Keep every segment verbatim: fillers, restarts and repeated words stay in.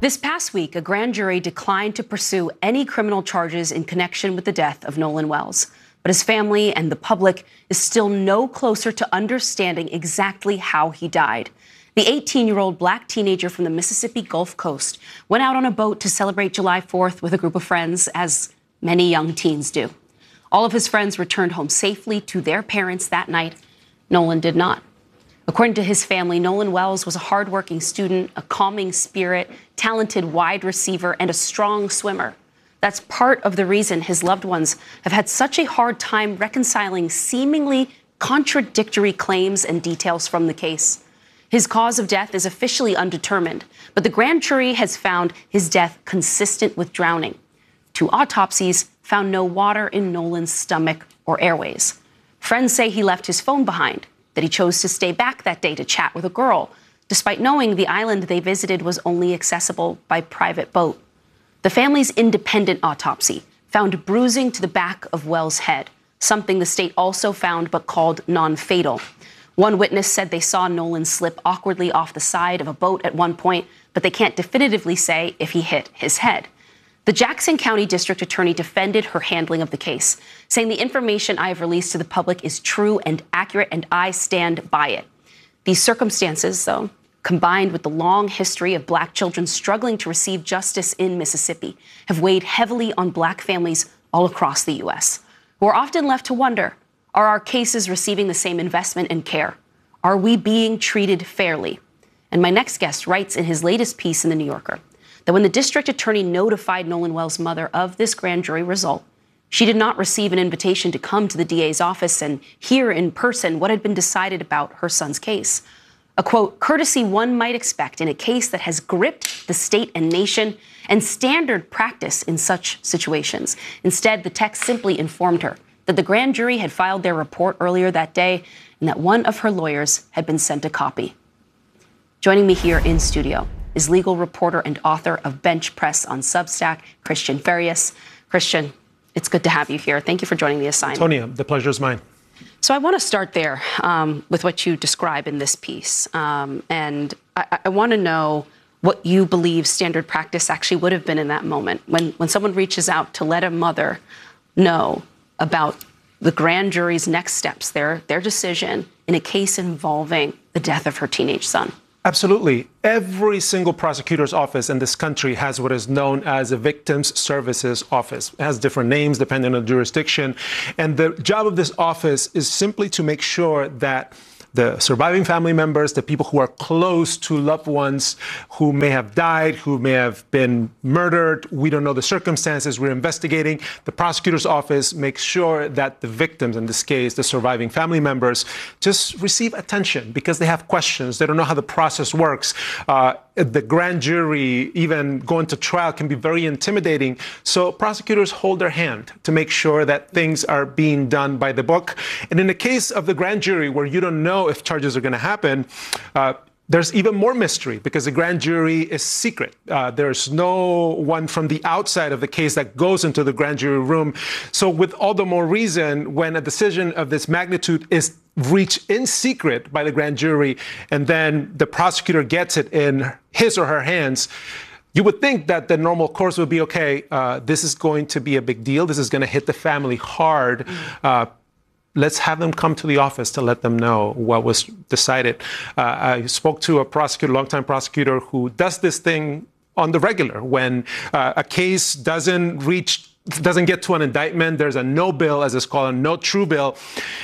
This past week, a grand jury declined to pursue any criminal charges in connection with the death of Nolan Wells. But his family and the public is still no closer to understanding exactly how he died. The eighteen-year-old black teenager from the Mississippi Gulf Coast went out on a boat to celebrate July fourth with a group of friends, as many young teens do. All of his friends returned home safely to their parents that night. Nolan did not. According to his family, Nolan Wells was a hardworking student, a calming spirit, talented wide receiver, and a strong swimmer. That's part of the reason his loved ones have had such a hard time reconciling seemingly contradictory claims and details from the case. His cause of death is officially undetermined, but the grand jury has found his death consistent with drowning. Two autopsies found no water in Nolan's stomach or airways. Friends say he left his phone behind, that he chose to stay back that day to chat with a girl, despite knowing the island they visited was only accessible by private boat. The family's independent autopsy found bruising to the back of Wells' head, something the state also found but called non-fatal. One witness said they saw Nolan slip awkwardly off the side of a boat at one point, but they can't definitively say if he hit his head. The Jackson County District Attorney defended her handling of the case, saying the information I have released to the public is true and accurate, and I stand by it. These circumstances, though, combined with the long history of black children struggling to receive justice in Mississippi, have weighed heavily on black families all across the U S, who are often left to wonder, are our cases receiving the same investment and care? Are we being treated fairly? And my next guest writes in his latest piece in The New Yorker that when the district attorney notified Nolan Wells' mother of this grand jury result, she did not receive an invitation to come to the D A's office and hear in person what had been decided about her son's case. A, quote, courtesy one might expect in a case that has gripped the state and nation and standard practice in such situations. Instead, the text simply informed her that the grand jury had filed their report earlier that day and that one of her lawyers had been sent a copy. Joining me here in studio is legal reporter and author of Bench Press on Substack, Christian Farias. Christian, it's good to have you here. Thank you for joining the assignment. Tonia, the pleasure is mine. So I want to start there um, with what you describe in this piece. Um, and I, I want to know what you believe standard practice actually would have been in that moment when, when someone reaches out to let a mother know about the grand jury's next steps, their, their decision in a case involving the death of her teenage son. Absolutely. Every single prosecutor's office in this country has what is known as a Victims Services Office. It has different names depending on the jurisdiction. And the job of this office is simply to make sure that the surviving family members, the people who are close to loved ones who may have died, who may have been murdered, we don't know the circumstances, we're investigating. The prosecutor's office makes sure that the victims, in this case, the surviving family members, just receive attention because they have questions. They don't know how the process works. Uh, the grand jury, even going to trial, can be very intimidating. So prosecutors hold their hand to make sure that things are being done by the book. And in the case of the grand jury, where you don't know if charges are going to happen, uh, there's even more mystery because the grand jury is secret. Uh, there's no one from the outside of the case that goes into the grand jury room. So with all the more reason, when a decision of this magnitude is reached in secret by the grand jury, and then the prosecutor gets it in his or her hands, you would think that the normal course would be, okay, uh, this is going to be a big deal. This is going to hit the family hard. Uh, Let's have them come to the office to let them know what was decided. Uh, I spoke to a prosecutor, longtime prosecutor, who does this thing on the regular. When uh, a case doesn't reach, doesn't get to an indictment, there's a no bill, as it's called, a no true bill.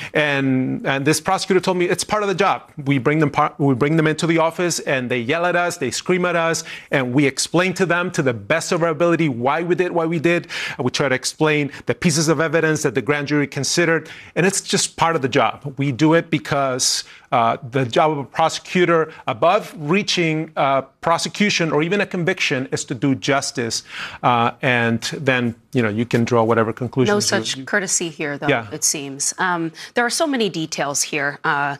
And, and this prosecutor told me it's part of the job. We bring them par- we bring them into the office and they yell at us, they scream at us, and we explain to them to the best of our ability why we did what we did. We try to explain the pieces of evidence that the grand jury considered, and it's just part of the job. We do it because uh, the job of a prosecutor, above reaching uh, prosecution or even a conviction, is to do justice. Uh, and then, you know, you can draw whatever conclusions. No such you, courtesy here, though, yeah. it seems. Um, there are so many details here. Uh,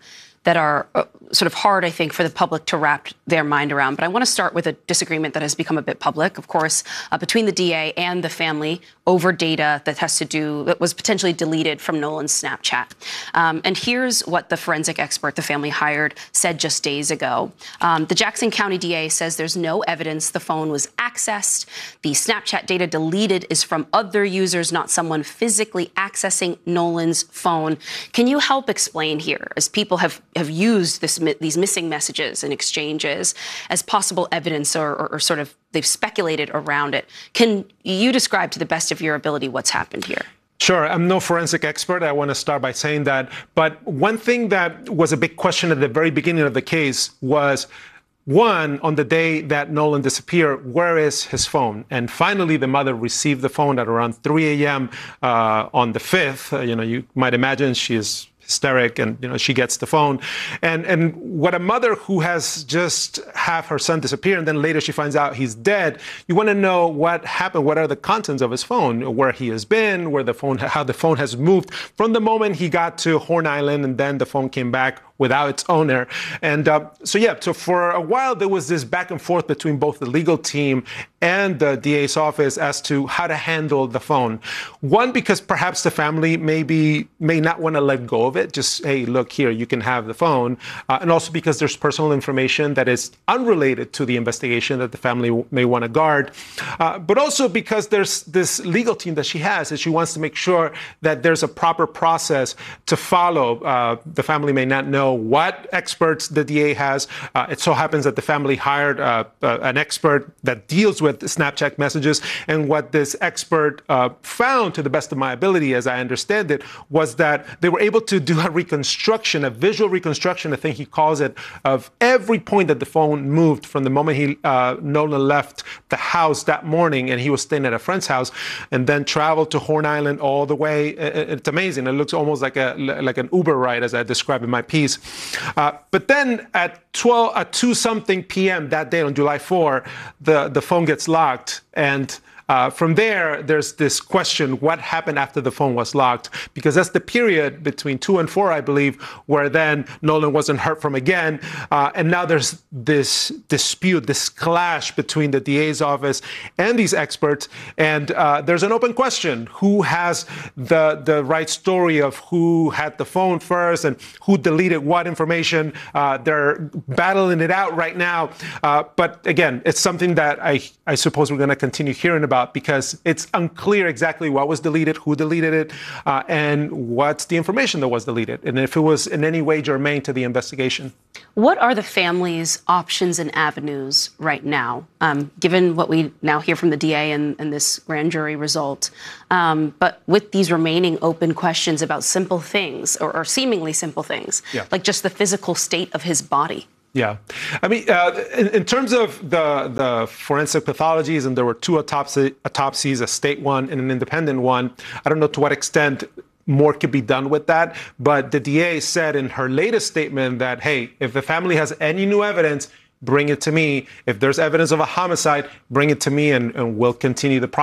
that are uh, sort of hard, I think, for the public to wrap their mind around. But I want to start with a disagreement that has become a bit public, of course, uh, between the D A and the family over data that has to do, that was potentially deleted from Nolan's Snapchat. Um, and here's what the forensic expert the family hired said just days ago. Um, the Jackson County D A says there's no evidence the phone was accessed. The Snapchat data deleted is from other users, not someone physically accessing Nolan's phone. Can you help explain here, as people have, have used this, these missing messages and exchanges as possible evidence or, or, or sort of they've speculated around it? Can you describe to the best of your ability what's happened here? Sure. I'm no forensic expert. I want to start by saying that. But one thing that was a big question at the very beginning of the case was, one, on the day that Nolan disappeared, where is his phone? And finally, the mother received the phone at around three a.m. Uh, on the fifth. Uh, you know, you might imagine she is hysteric, and you know she gets the phone, and and what a mother who has just have her son disappear and then later she finds out he's dead, you want to know what happened, what are the contents of his phone, where he has been, where the phone, how the phone has moved from the moment he got to Horn Island, and then the phone came back without its owner. And uh, so yeah, so for a while there was this back and forth between both the legal team and the D A's office as to how to handle the phone. One, because perhaps the family maybe may not want to let go of it. Just, hey, look here, you can have the phone. Uh, and also because there's personal information that is unrelated to the investigation that the family may want to guard. Uh, but also because there's this legal team that she has, and she wants to make sure that there's a proper process to follow. Uh, the family may not know what experts the D A has. Uh, it so happens that the family hired uh, uh, an expert that deals with Snapchat messages. And what this expert uh, found, to the best of my ability, as I understand it, was that they were able to do a reconstruction, a visual reconstruction, I think he calls it, of every point that the phone moved from the moment he uh, Nolan left the house that morning, and he was staying at a friend's house, and then traveled to Horn Island all the way. It's amazing. It looks almost like a like an Uber ride, as I describe in my piece. Uh, but then at twelve, at two something p m that day on July fourth, the the phone gets locked, and Uh, from there, there's this question, what happened after the phone was locked? Because that's the period between two and four, I believe, where then Nolan wasn't heard from again. Uh, and now there's this dispute, this clash between the D A's office and these experts. And uh, there's an open question. Who has the, the right story of who had the phone first and who deleted what information? Uh, they're battling it out right now. Uh, but again, it's something that I, I suppose we're going to continue hearing about, because it's unclear exactly what was deleted, who deleted it, uh, and what's the information that was deleted, and if it was in any way germane to the investigation. What are the family's options and avenues right now, um, given what we now hear from the D A and, and this grand jury result? Um, but with these remaining open questions about simple things, or, or seemingly simple things, yeah, like just the physical state of his body. Yeah. I mean, uh, in, in terms of the, the forensic pathologies, and there were two autopsy, autopsies, a state one and an independent one, I don't know to what extent more could be done with that. But the D A said in her latest statement that, hey, if the family has any new evidence, bring it to me. If there's evidence of a homicide, bring it to me, and, and we'll continue the process.